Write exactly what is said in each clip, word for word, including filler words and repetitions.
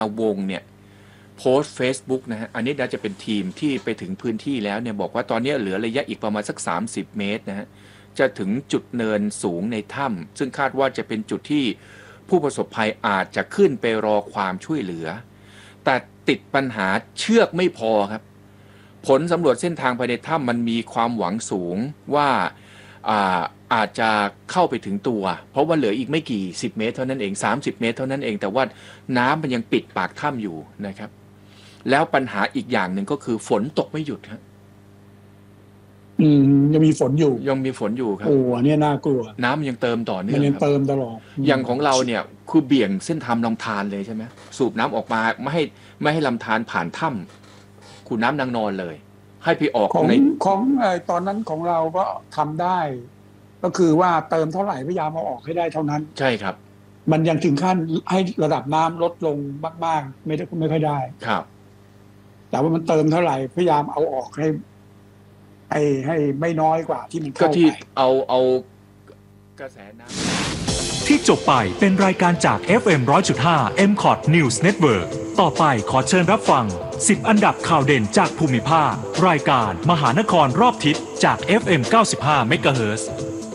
วงเนี่ยโพสต์ Facebook นะฮะอันนี้น่าจะเป็นทีมที่ไปถึงพื้นที่แล้วเนี่ยบอกว่าตอนนี้เหลือระยะอีกประมาณสักสามสิบเมตรนะฮะจะถึงจุดเนินสูงในถ้ำซึ่งคาดว่าจะเป็นจุดที่ผู้ประสบภัยอาจจะขึ้นไปรอความช่วยเหลือแต่ติดปัญหาเชือกไม่พอครับผลสำรวจเส้นทางภายในถ้ำมันมีความหวังสูงว่าอาอาจจะเข้าไปถึงตัวเพราะว่าเหลืออีกไม่กี่สิบเมตรเท่านั้นเองสามสิบเมตรเท่านั้นเองแต่ว่าน้ำมันยังปิดปากถ้ำอยู่นะครับแล้วปัญหาอีกอย่างหนึ่งก็คือฝนตกไม่หยุดครับอืมยังมีฝนอยู่ยังมีฝนอยู่ครับโอ้อันนี้น่ากลัวน้ำยังเติมต่อเนื่อมันงยังเติมตลอดอย่างของเราเนี่ยคือเบี่ยงเส้นทางลำธารเลยใช่ไหมสูบน้ำออกมาไม่ให้ไม่ให้ลำธารผ่านถ้ำขุนน้ำนางนอนเลยให้ไปออกของในของไอ้ตอนนั้นของเราก็ทำได้ ก็คือว่าเติมเท่าไหร่พยายามเอาออกให้ได้เท่านั้นใช่ครับมันยังถึงขั้นให้ระดับน้ำลดลงมากๆไม่ได้ไม่ค่อยได้ครับแต่ว่ามันเติมเท่าไหร่พยายามเอาออกให้ให้ให้ไม่น้อยกว่าที่มันก็เข้าที่ไปเอาเอากระแสน้ำที่จบไปเป็นรายการจาก เอฟ เอ็ม หนึ่งร้อยจุดห้า เอ็ม คอท News Network ต่อไปขอเชิญรับฟังสิบอันดับข่าวเด่นจากภูมิภาครายการมหานครรอบทิศจาก เอฟ เอ็ม เก้าสิบห้า เมกะเฮิรตซ์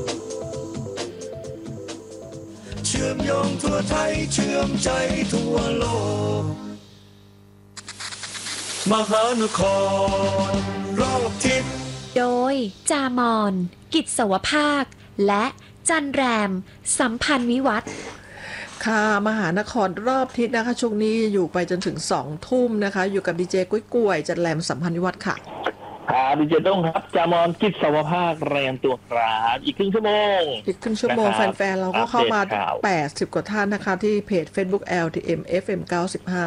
เชื่อมโยงทั่วไทยเชื่อมใจทั่วโลกมหานครรอบทิศโดยจามอน กิจสวภาคและจันแรมสัมพันธ์วิวัฒน์ค่ะมหานครรอบทิศนะคะช่วงนี้อยู่ไปจนถึงสองทุ่มนะคะอยู่กับดีเจกุ้ยกล้วยจันแรมสัมพันธ์วิวัฒน์ค่ะครับดีเจต้องครับจามอนกิจสวภาคแรมตัวครับอีกครึ่งชั่วโมงอีกครึ่งชั่วโมงแฟนๆเราก็เข้ามาแปดสิบกว่าท่านนะคะที่เพจ Facebook แอล ที เอ็ม เอฟ เอ็ม เก้าสิบห้า